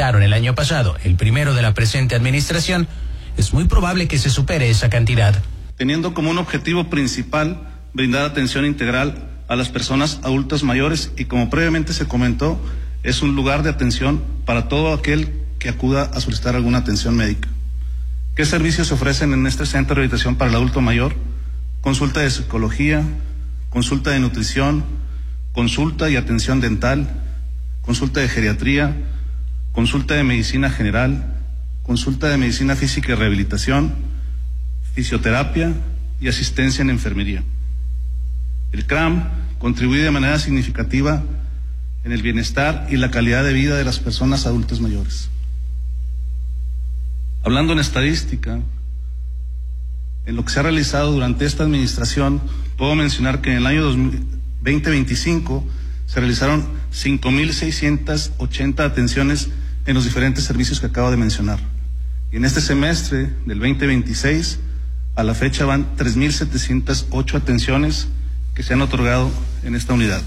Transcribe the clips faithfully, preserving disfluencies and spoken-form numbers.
presentaron el año pasado, el primero de la presente administración, es muy probable que se supere esa cantidad. Teniendo como un objetivo principal brindar atención integral a las personas adultas mayores y, como previamente se comentó, es un lugar de atención para todo aquel que acuda a solicitar alguna atención médica. ¿Qué servicios se ofrecen en este centro de rehabilitación para el adulto mayor? Consulta de psicología, consulta de nutrición, consulta y atención dental, consulta de geriatría, consulta de medicina general, consulta de medicina física y rehabilitación, fisioterapia y asistencia en enfermería. El C R A M contribuye de manera significativa en el bienestar y la calidad de vida de las personas adultas mayores. Hablando en estadística, en lo que se ha realizado durante esta administración, puedo mencionar que en el año veinte veinticinco se realizaron cinco mil seiscientas ochenta atenciones en los diferentes servicios que acabo de mencionar. Y en este semestre del veinte veintiséis, a la fecha van tres mil setecientas ocho atenciones que se han otorgado en esta unidad.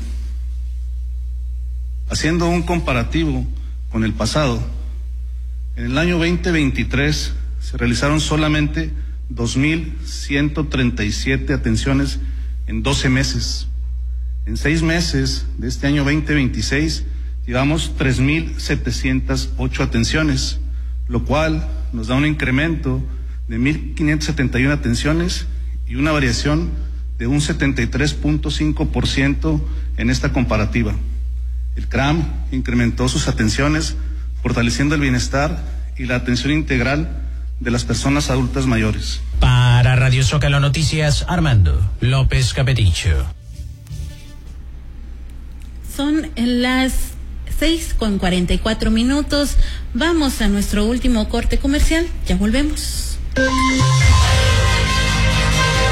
Haciendo un comparativo con el pasado, en el año veinte veintitrés se realizaron solamente dos mil ciento treinta y siete atenciones en doce meses. En seis meses de este año veinte veintiséis llevamos tres mil setecientas ocho atenciones, lo cual nos da un incremento de mil quinientas setenta y una atenciones y una variación de un setenta y tres punto cinco por ciento en esta comparativa. El C R A M incrementó sus atenciones, fortaleciendo el bienestar y la atención integral de las personas adultas mayores. Para Radio Zócalo Noticias, Armando López Capeticho. Son las seis con cuarenta y cuatro minutos. Vamos a nuestro último corte comercial. Ya volvemos.